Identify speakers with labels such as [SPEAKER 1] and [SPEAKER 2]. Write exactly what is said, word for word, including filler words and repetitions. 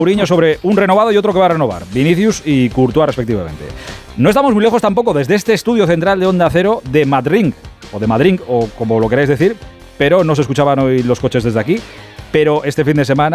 [SPEAKER 1] Mourinho sobre un renovado y otro que va a renovar, Vinicius y Courtois respectivamente. No estamos muy lejos tampoco desde este estudio central de Onda Cero de Madrid, o de Madrid, o como lo queráis decir, pero no se escuchaban hoy los coches desde aquí. Pero este fin de semana